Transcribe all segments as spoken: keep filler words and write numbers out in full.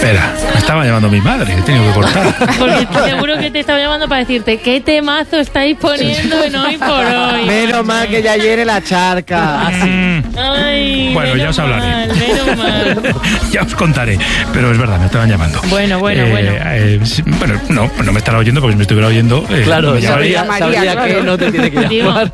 Espera, me estaba llamando mi madre, he tenido que cortar. Porque seguro que te estaba llamando para decirte qué temazo estáis poniendo en Hoy por Hoy. Menos mal que ya llene la charca. Ay, bueno, ya os hablaré. Mal, menos mal. Ya os contaré, pero es verdad, me estaban llamando. Bueno, bueno, eh, bueno. Eh, sí, bueno, no, no me estará oyendo porque si me estuviera oyendo... Eh, claro, me sabría, sabría claro. que no te tiene que llamar.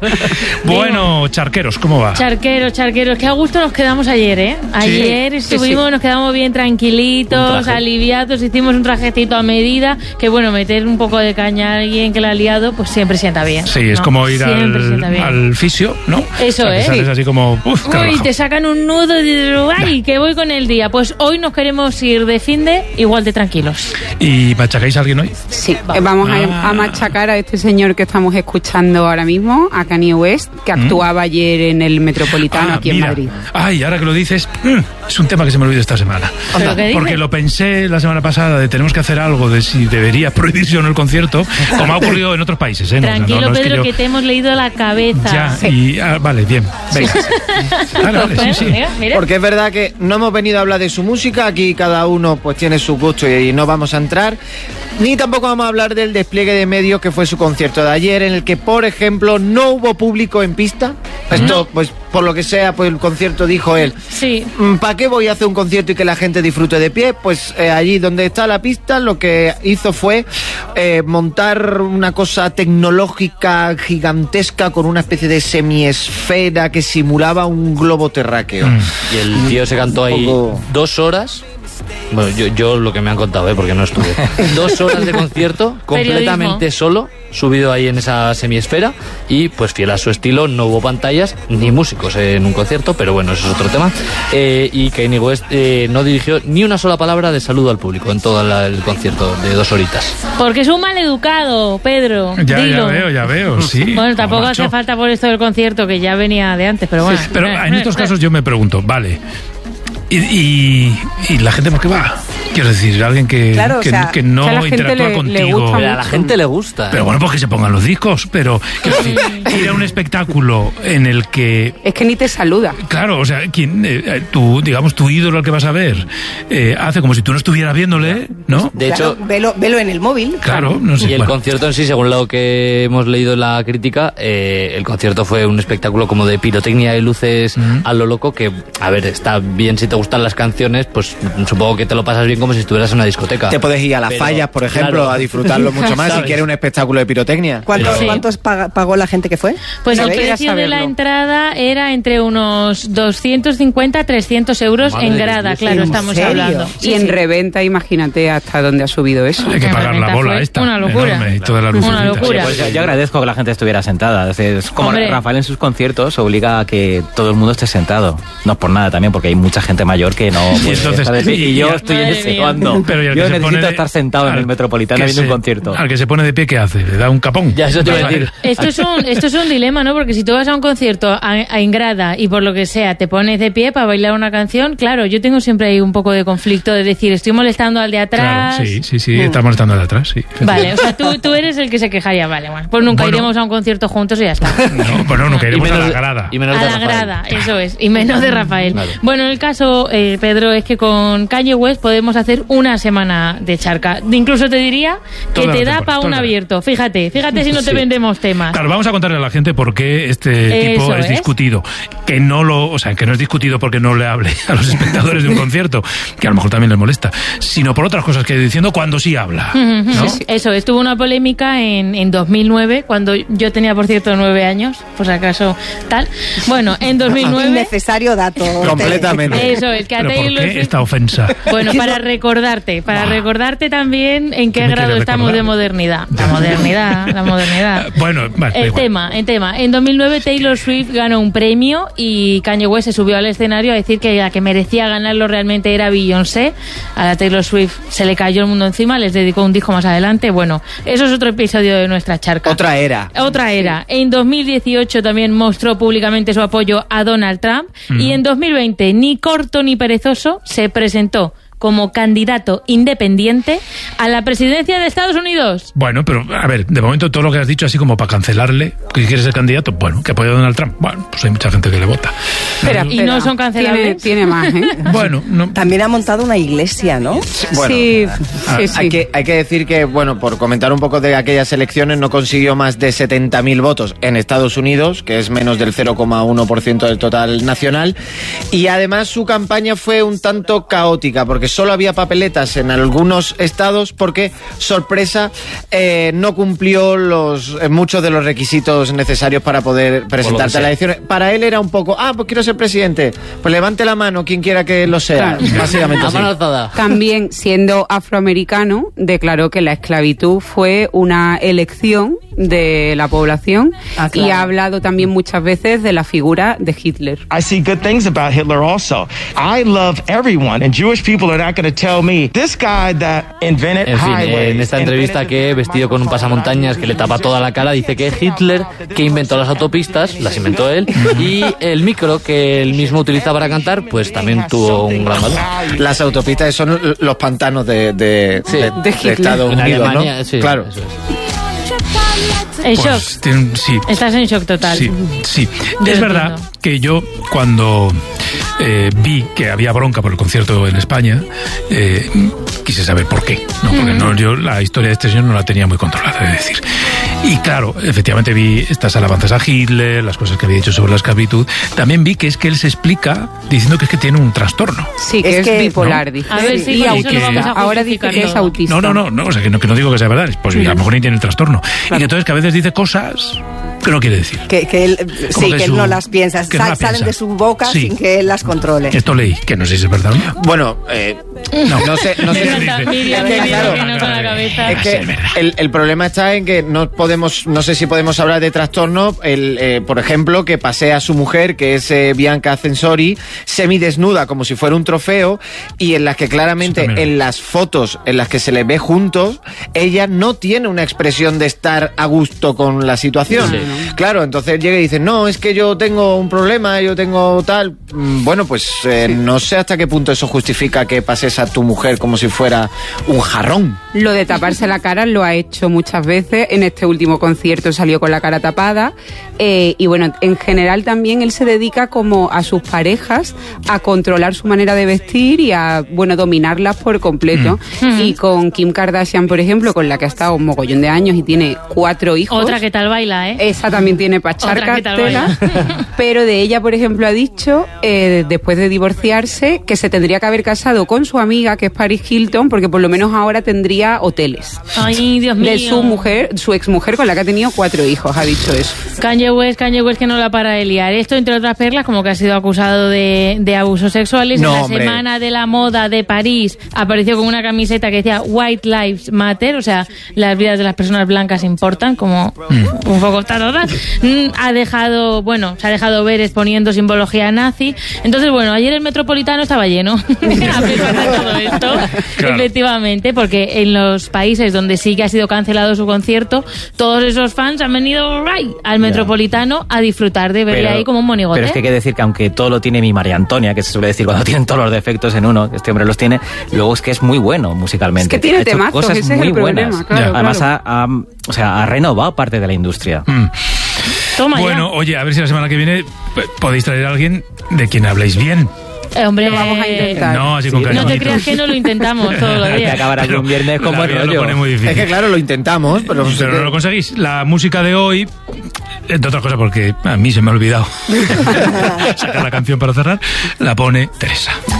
Bueno, charqueros, ¿cómo va? Charqueros, charqueros, que a gusto nos quedamos ayer, ¿eh? Ayer sí, estuvimos, sí, sí. nos quedamos bien tranquilitos, aliviados, hicimos un trajecito a medida, que bueno, meter un poco de caña a alguien que la ha liado, pues siempre sienta bien. Sí, ¿no? es como ir al, al fisio, ¿no? Eso, o sea, que ¿eh? sales así como... Uf, Uy, te sacan un nudo y dices, ¡ay, que voy con el día! Pues hoy nos queremos ir de finde igual de tranquilos. ¿Y machacáis a alguien hoy? Sí, vamos ah. a, a machacar a este señor que estamos escuchando ahora mismo, a Kanye West, que ¿Mm? actuaba ayer en el Metropolitano ah, aquí mira. en Madrid. Ay, ahora que lo dices, es un tema que se me olvidó esta semana. Porque lo pensé la semana pasada de tenemos que hacer algo de si debería prohibirse o no el concierto, como ha ocurrido en otros países. ¿eh? Tranquilo, o sea, no, no Pedro, es que, yo... que te hemos leído la cabeza. Ya, sí. y, ah, vale, bien. Venga. Vale, vale, sí, sí. Mira, mira. Porque es verdad que no hemos venido a hablar de su música, aquí cada uno pues tiene su gusto y no vamos a entrar, ni tampoco vamos a hablar del despliegue de medios que fue su concierto de ayer, en el que, por ejemplo, no hubo público en pista. Esto, pues, por lo que sea, pues el concierto dijo él. Sí. ¿Para qué voy a hacer un concierto y que la gente disfrute de pie? Pues eh, allí donde está la pista, lo que hizo fue eh, montar una cosa tecnológica gigantesca con una especie de semiesfera que simulaba un globo terráqueo. Mm. Y el tío se cantó ahí poco... dos horas. Bueno, yo, yo lo que me han contado, ¿eh? Porque no estuve. Dos horas de concierto, completamente Periodismo. solo, subido ahí en esa semiesfera, y pues fiel a su estilo, no hubo pantallas ni músicos en un concierto, pero bueno, eso es otro tema. Eh, y Kanye West eh, no dirigió ni una sola palabra de saludo al público en todo la, el concierto de dos horitas. Porque es un maleducado, Pedro. Ya, dilo. ya veo, ya veo, sí. Bueno, tampoco hace falta por esto del concierto, que ya venía de antes, pero bueno. Sí, pero en estos casos yo me pregunto, vale... Y, y, y la gente, ¿por qué va? Quiero decir, alguien que, claro, que, o sea, que no que interactúa le, contigo. Le pero a la gente le gusta. Pero bueno, pues que se pongan los discos. Pero quiero decir, ir a un espectáculo en el que... Es que ni te saluda. Claro, o sea, quien, eh, tu, digamos, tu ídolo al que vas a ver eh, hace como si tú no estuvieras viéndole, ¿no? De claro, hecho... Velo, velo en el móvil. Claro, no sé. Y el bueno. concierto en sí, según lo que hemos leído en la crítica, eh, el concierto fue un espectáculo como de pirotecnia y luces uh-huh. a lo loco, que, a ver, está bien si te gustan las canciones, pues supongo que te lo pasas bien como si estuvieras en una discoteca. Te puedes ir a las Pero, fallas, por ejemplo, claro, a disfrutarlo mucho más si quieres un espectáculo de pirotecnia. ¿Cuántos, sí. ¿cuántos pagó la gente que fue? Pues el precio de la entrada era entre unos doscientos cincuenta a trescientos euros Madre en grada, claro, estamos serio? hablando. Sí, y en sí. reventa, imagínate hasta dónde ha subido eso. Hay que pagar la bola esta. Una locura. Enorme, y toda la una locura. Pues yo, yo agradezco que la gente estuviera sentada. Es como Hombre. Rafael en sus conciertos obliga a que todo el mundo esté sentado. No es por nada también, porque hay mucha gente mayor que no puede entonces, estar de pie. Y yo estoy en ese bando. Pero yo necesito de, estar sentado al, en el Metropolitano viendo un concierto. Al que se pone de pie, ¿qué hace? ¿Le da un capón? Ya, eso te iba a decir. Esto es un, esto es un dilema, ¿no? Porque si tú vas a un concierto a, a en grada y por lo que sea te pones de pie para bailar una canción, claro, yo tengo siempre ahí un poco de conflicto de decir, estoy molestando al de atrás. Claro, sí, sí, sí, uh. está molestando al de atrás, sí. Vale, o sea, tú, tú eres el que se quejaría, vale, bueno, pues nunca bueno, iremos a un concierto juntos y ya está. No, pues no, nunca iremos menos, a la grada. Y menos a de la Rafael. grada, eso es, y menos de Rafael. Vale. Bueno, el caso, eh, Pedro, es que con Kanye West podemos hacer una semana de charca. Incluso te diría que toda te da para un abierto. Fíjate, fíjate si no te sí. vendemos temas. Claro, vamos a contarle a la gente por qué este tipo es, es discutido. Que no lo, o sea, que no es discutido porque no le hable a los espectadores de un concierto, que a lo mejor también les molesta, sino por otras cosas que diciendo cuando sí habla. ¿no? Sí, sí. Eso, estuvo una polémica en, en dos mil nueve, cuando yo tenía, por cierto, nueve años, por si acaso tal. Bueno, en dos mil nueve... Innecesario dato. Completamente. Eso es, que a ¿Pero por Taylor qué Swift... esta ofensa? Bueno, para recordarte, para bah. recordarte también en qué ¿Qué grado estamos de modernidad. La modernidad, la modernidad. Bueno, vale, el igual. tema, el tema. En dos mil nueve Taylor Swift ganó un premio y Kanye West se subió al escenario a decir que la que merecía ganarlo realmente era Beyoncé. A la Taylor Swift se le cayó el mundo encima, les dedicó un disco más adelante. Bueno, eso es otro episodio de nuestra charca. Otra era. Otra era. En dos mil dieciocho también mostró públicamente su apoyo a Donald Trump. Mm. Y en dos mil veinte, ni corto ni perezoso, se presentó como candidato independiente a la presidencia de Estados Unidos. Bueno, pero a ver, de momento todo lo que has dicho así como para cancelarle, que quiere ser candidato, bueno, que apoya a Donald Trump. Bueno, pues hay mucha gente que le vota. Espera, y no son cancelables. Tiene, tiene más, ¿eh? Bueno, no. También ha montado una iglesia, ¿no? Bueno, sí, a- sí, sí. Hay, que, hay que decir que, bueno, por comentar un poco de aquellas elecciones, no consiguió más de setenta mil votos en Estados Unidos, que es menos del cero coma uno por ciento del total nacional. Y además su campaña fue un tanto caótica, porque solo había papeletas en algunos estados, porque, sorpresa, eh, no cumplió los eh, muchos de los requisitos necesarios para poder presentarse a las elecciones. Para él era un poco, ah, pues quiero ser presidente, pues levante la mano quien quiera que lo sea. Claro. Básicamente A así. mano alzada. También, siendo afroamericano, declaró que la esclavitud fue una elección de la población Ah, claro. y ha hablado también muchas veces de la figura de Hitler. I see good things about Hitler also. I love everyone, and Jewish people are not going to tell me this guy that invented En fin, highways, en esta entrevista que, vestido con un pasamontañas que le tapa toda la cara, dice que Hitler, que inventó las autopistas, las inventó él, y el micro que él mismo utiliza para cantar, pues también tuvo un gran valor. Las autopistas son los pantanos de, de, Sí. de- De de Hitler. Estados En Unidos, Alemania, ¿no? sí, Claro. eso es. En Pues, shock. tiene- sí. Estás en shock total. Sí, sí. Yo Es lo verdad entiendo. que yo cuando eh, vi que había bronca por el concierto en España, eh, quise saber por qué. ¿no? Porque no, yo la historia de este señor no la tenía muy controlada, es decir. Y claro, efectivamente vi estas alabanzas a Hitler, las cosas que había dicho sobre la esclavitud. También vi que es que él se explica diciendo que es que tiene un trastorno. Sí, que Es es, que- bipolar, ¿no? dice. A ver si y con eso autista. lo vamos a Ahora dice justificar que es todo. autista. No, no, no, no, o sea, que no, que no digo que sea verdad, pues a lo mejor ni tiene el trastorno. Y que entonces que a veces dice cosas que no quiere decir. Que, que él, Como sí, que que él su- no las piensa. que no Sal- la salen piensa. de su boca Sí. sin que él las controle. Esto leí, que no sé si es verdad o no. Bueno, eh, No. no sé, no sé Me si- encanta, Miriam, Es que, Miriam, claro, que no con la cabeza. Es que el, el problema está en que no podemos, no sé si podemos hablar de trastorno. El, eh, por ejemplo, que pasea a su mujer, que es eh, Bianca Censori, semidesnuda como si fuera un trofeo, y en las que claramente Eso también. en las fotos en las que se les ve juntos, ella no tiene una expresión de estar a gusto con la situación. Sí. Claro, entonces llega y dice, no, es que yo tengo un problema, yo tengo tal. Mm, Bueno, pues eh, no sé hasta qué punto eso justifica que pases a tu mujer como si fuera un jarrón. Lo de taparse la cara lo ha hecho muchas veces. En este último concierto salió con la cara tapada. Eh, y bueno, en general también él se dedica como a sus parejas a controlar su manera de vestir y a, bueno, dominarlas por completo. Mm. Y con Kim Kardashian, por ejemplo, con la que ha estado un mogollón de años y tiene cuatro hijos. Otra que tal baila, ¿eh? Esa también tiene para echar Otra que tal cartela. baila. Pero de ella, por ejemplo, ha dicho, eh, después de divorciarse, que se tendría que haber casado con su amiga, que es Paris Hilton, porque por lo menos ahora tendría hoteles. Ay, Dios mío. De su mujer, su exmujer con la que ha tenido cuatro hijos, ha dicho eso. Kanye West, Kanye West que no la para de liar. Esto, entre otras perlas, como que ha sido acusado de, de abusos sexuales. No, en la hombre. Semana de la Moda de París apareció con una camiseta que decía White Lives Matter, o sea, las vidas de las personas blancas importan, como un poco tarotas. Mm, Ha dejado, bueno, se ha dejado ver exponiendo simbología nazi. Entonces, bueno, ayer el Metropolitano estaba lleno. A pesar de todo esto, Claro. efectivamente, porque en los países donde sí que ha sido cancelado su concierto, todos esos fans han venido right, al Metropolitano a disfrutar de verle Pero- ahí como un monigote. Pero es que hay que decir que aunque todo lo tiene mi María Antonia, que se suele decir cuando tienen todos los defectos en uno, este hombre los tiene, luego es que es muy bueno musicalmente. Es que tiene Ha hecho temazos, cosas ese es muy el problema, buenas. claro, Además, claro. Ha, ha- o sea, ha renovado parte de la industria. Mm. Toma ya. Bueno, oye, a ver si la semana que viene p- podéis traer a alguien de quien habléis bien. Eh, hombre, Lo vamos a intentar. No, así con Sí, cariño. no te creas que no lo intentamos todos los Hay que días. acabar aquí Pero un viernes con la buen vida lo rollo. pone muy difícil. Es que claro, lo intentamos, pero, Pero no lo conseguís. La música de hoy, entre otras cosas porque a mí se me ha olvidado sacar la canción para cerrar, la pone Teresa.